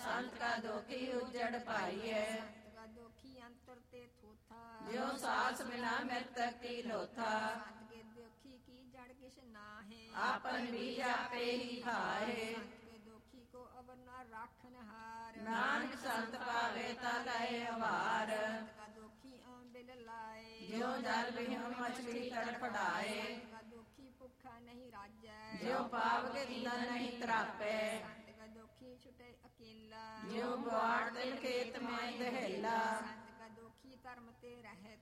ਸੰਤ ਕਾ ਦੋਖੀ ਉਜੜ ਪਾਈਐ। ਸੰਤ ਕਾ ਦੋਖੀ ਅੰਤਰ ਤੇ ਥੋਥਾ, ਜਿਉ ਸਾਸ ਬਿਨਾ ਮ੍ਰਿਤਕ ਕੀ ਲੋਥਾ। ਸੰਤ ਕੇ ਦੋਖੀ ਕੀ ਜੜ ਕਿਛ ਨਾਹੇ, ਆਪਨ ਬੀਜ ਆਪੇ ਹੀ ਖਾਏ। ਸੰਤ ਕੇ ਦੋਖੀ ਕੋ ਅਵਰ ਨਾ ਰਾਖਨ ਹਾਰ, ਨਾਨਕ ਸੰਤ ਪਾਵੇ ਤਾ ਲਏ ਅਵਾਰ। ਸੰਤ ਕਾ ਦੋਖੀ ਅੰਬਿਲ ਲਾਏ, ਜਿਉ ਜਲ ਬਿਹੁ ਮਛਲੀ ਤੜਫੜਾਏ। ਸੰਤ ਕਾ ਦੋਖੀ ਭੁੱਖਾ ਨਹੀਂ ਰਾਜੈ, ਜਿਉ ਪਾਵ ਕੀਦਾ ਨਹੀਂ ਤਰਾਪੈ। ਸੰਤ ਕਾ ਦੋਖੀ ਛੁਟੇ ਅਕੇਲਾ, ਜਿਉ ਗੁਆੜ ਦਿਲ ਖੇਤ ਮੈਂ ਦਹੇਲਾ। ਸੰਤ ਕਾ ਦੋਖੀ ਧਰਮ ਤੇ ਰਹਿਤ,